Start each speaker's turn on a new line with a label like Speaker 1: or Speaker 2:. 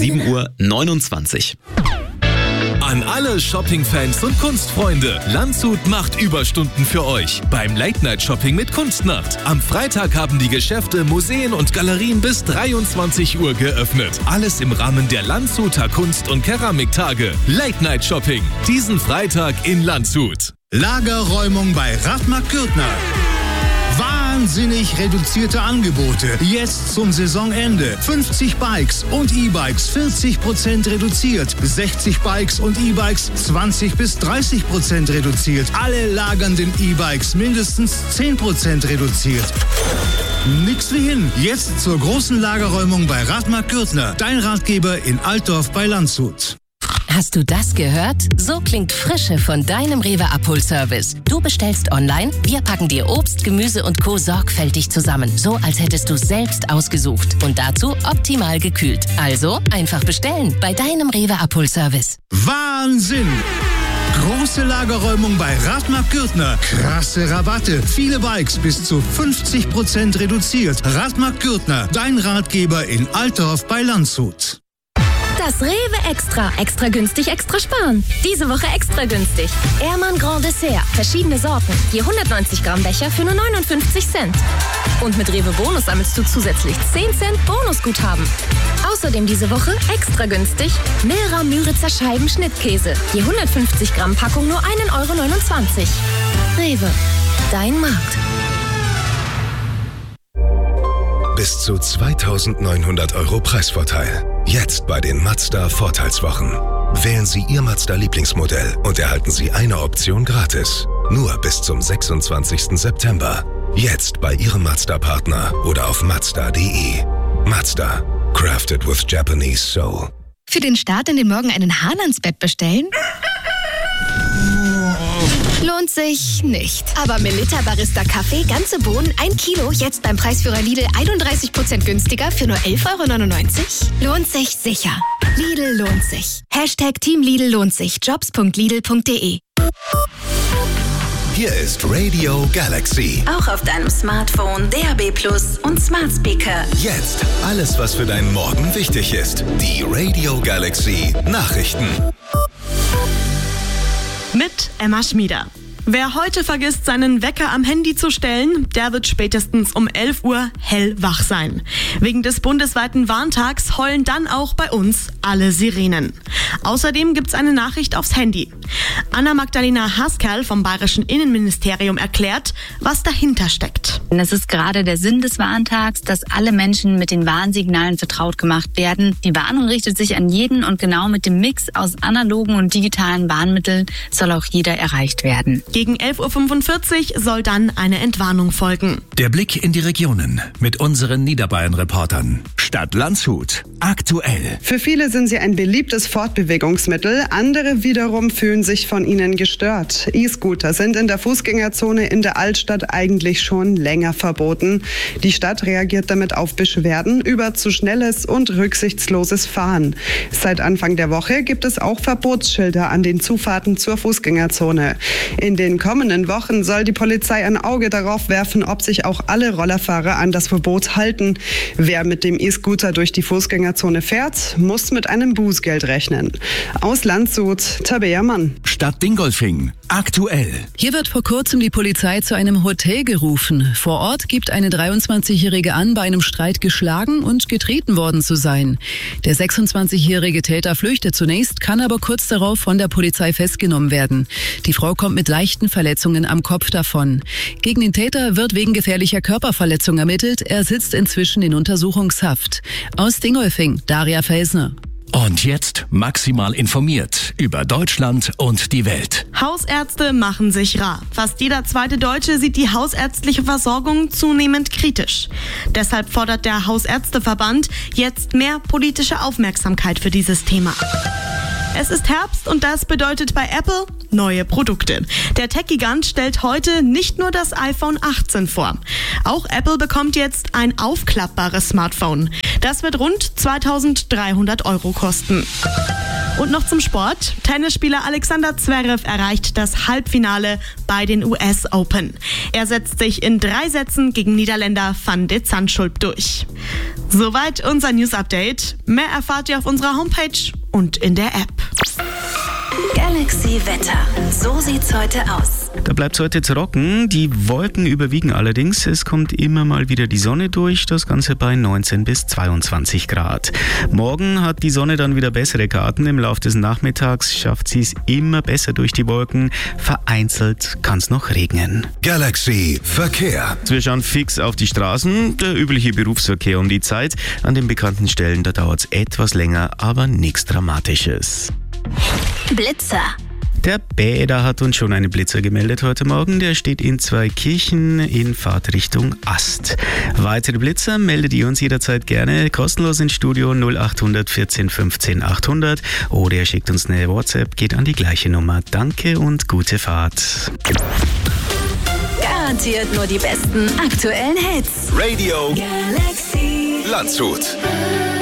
Speaker 1: 7:29 Uhr.
Speaker 2: An alle Shopping-Fans und Kunstfreunde, Landshut macht Überstunden für euch beim Late-Night-Shopping mit Kunstnacht. Am Freitag haben die Geschäfte, Museen und Galerien bis 23 Uhr geöffnet. Alles im Rahmen der Landshuter Kunst- und Keramiktage. Late-Night-Shopping, diesen Freitag in Landshut.
Speaker 3: Lagerräumung bei Radmark Gürtner. Wahnsinnig reduzierte Angebote. Jetzt zum Saisonende. 50 Bikes und E-Bikes 40% reduziert. 60 Bikes und E-Bikes 20-30% reduziert. Alle lagernden E-Bikes mindestens 10% reduziert. Nix wie hin. Jetzt zur großen Lagerräumung bei Radmark Gürtner. Dein Ratgeber in Altdorf bei Landshut.
Speaker 4: Hast du das gehört? So klingt Frische von deinem Rewe-Abholservice. Du bestellst online, wir packen dir Obst, Gemüse und Co. sorgfältig zusammen. So, als hättest du selbst ausgesucht. Und dazu optimal gekühlt. Also einfach bestellen bei deinem Rewe-Abholservice.
Speaker 3: Wahnsinn! Große Lagerräumung bei Radmark Gürtner. Krasse Rabatte. Viele Bikes bis zu 50% reduziert. Radmark Gürtner, dein Ratgeber in Altdorf bei Landshut.
Speaker 5: Das Rewe Extra. Extra günstig, extra sparen. Diese Woche extra günstig. Ehrmann Grand Dessert. Verschiedene Sorten. Je 190 Gramm Becher für nur 59 Cent. Und mit Rewe Bonus sammelst du zusätzlich 10 Cent Bonusguthaben. Außerdem diese Woche extra günstig Milra Müritzer Scheiben Schnittkäse. Je 150 Gramm Packung nur 1,29 Euro. Rewe. Dein Markt.
Speaker 6: Bis zu 2.900 Euro Preisvorteil. Jetzt bei den Mazda Vorteilswochen. Wählen Sie Ihr Mazda-Lieblingsmodell und erhalten Sie eine Option gratis. Nur bis zum 26. September. Jetzt bei Ihrem Mazda-Partner oder auf Mazda.de. Mazda. Crafted with Japanese Soul.
Speaker 7: Für den Start in den Morgen einen Hahn ans Bett bestellen? Lohnt sich nicht.
Speaker 5: Aber Melitta Barista Kaffee, ganze Bohnen, 1 Kilo, jetzt beim Preisführer Lidl 31% günstiger für nur 11,99 €? Lohnt sich sicher. Lidl lohnt sich. #Team Lidl lohnt sich. Jobs.lidl.de.
Speaker 6: Hier ist Radio Galaxy.
Speaker 8: Auch auf deinem Smartphone, DAB+ und Smart Speaker.
Speaker 6: Jetzt alles, was für deinen Morgen wichtig ist. Die Radio Galaxy Nachrichten.
Speaker 9: Mit Emma Schmieder. Wer heute vergisst, seinen Wecker am Handy zu stellen, der wird spätestens um 11 Uhr hellwach sein. Wegen des bundesweiten Warntags heulen dann auch bei uns alle Sirenen. Außerdem gibt's eine Nachricht aufs Handy. Anna-Magdalena Haskerl vom Bayerischen Innenministerium erklärt, was dahinter steckt.
Speaker 10: Es ist gerade der Sinn des Warntags, dass alle Menschen mit den Warnsignalen vertraut gemacht werden. Die Warnung richtet sich an jeden und genau mit dem Mix aus analogen und digitalen Warnmitteln soll auch jeder erreicht werden.
Speaker 9: Gegen 11:45 Uhr soll dann eine Entwarnung folgen.
Speaker 11: Der Blick in die Regionen mit unseren Niederbayern-Reportern. Stadt Landshut. Aktuell.
Speaker 12: Für viele sind sie ein beliebtes Fortbewegungsmittel. Andere wiederum fühlen sich von ihnen gestört. E-Scooter sind in der Fußgängerzone in der Altstadt eigentlich schon länger verboten. Die Stadt reagiert damit auf Beschwerden über zu schnelles und rücksichtsloses Fahren. Seit Anfang der Woche gibt es auch Verbotsschilder an den Zufahrten zur Fußgängerzone. In den kommenden Wochen soll die Polizei ein Auge darauf werfen, ob sich auch alle Rollerfahrer an das Verbot halten. Wer mit dem E-Scooter durch die Fußgängerzone fährt, muss mit einem Bußgeld rechnen. Aus Landshut, Tabea Mann.
Speaker 11: Stadt Dingolfing. Aktuell.
Speaker 13: Hier wird vor kurzem die Polizei zu einem Hotel gerufen. Vor Ort gibt eine 23-Jährige an, bei einem Streit geschlagen und getreten worden zu sein. Der 26-jährige Täter flüchtet zunächst, kann aber kurz darauf von der Polizei festgenommen werden. Die Frau kommt mit leichten Verletzungen am Kopf davon. Gegen den Täter wird wegen gefährlicher Körperverletzung ermittelt. Er sitzt inzwischen in Untersuchungshaft. Aus Dingolfing, Daria Felsner.
Speaker 11: Und jetzt maximal informiert über Deutschland und die Welt.
Speaker 9: Hausärzte machen sich rar. Fast jeder zweite Deutsche sieht die hausärztliche Versorgung zunehmend kritisch. Deshalb fordert der Hausärzteverband jetzt mehr politische Aufmerksamkeit für dieses Thema. Es ist Herbst und das bedeutet bei Apple neue Produkte. Der Tech-Gigant stellt heute nicht nur das iPhone 18 vor. Auch Apple bekommt jetzt ein aufklappbares Smartphone. Das wird rund 2.300 € kosten. Und noch zum Sport. Tennisspieler Alexander Zverev erreicht das Halbfinale bei den US Open. Er setzt sich in 3 Sätzen gegen Niederländer Van de Zandschulp durch. Soweit unser News-Update. Mehr erfahrt ihr auf unserer Homepage und in der App.
Speaker 8: Galaxy Wetter. So sieht's heute aus.
Speaker 1: Da bleibt es heute trocken. Die Wolken überwiegen allerdings. Es kommt immer mal wieder die Sonne durch. Das Ganze bei 19 bis 22 Grad. Morgen hat die Sonne dann wieder bessere Karten. Im Laufe des Nachmittags schafft sie es immer besser durch die Wolken. Vereinzelt kann es noch regnen.
Speaker 6: Galaxy Verkehr.
Speaker 1: Wir schauen fix auf die Straßen. Der übliche Berufsverkehr um die Zeit. An den bekannten Stellen, da dauert es etwas länger, aber nichts Dramatisches.
Speaker 8: Blitzer.
Speaker 1: Der Bäder hat uns schon einen Blitzer gemeldet heute Morgen. Der steht in Zweikirchen in Fahrtrichtung Ast. Weitere Blitzer meldet ihr uns jederzeit gerne kostenlos ins Studio 0800 14 15 800 oder ihr schickt uns eine WhatsApp, geht an die gleiche Nummer. Danke und gute Fahrt.
Speaker 8: Garantiert nur die besten aktuellen Hits.
Speaker 6: Radio
Speaker 8: Galaxy
Speaker 6: Landshut.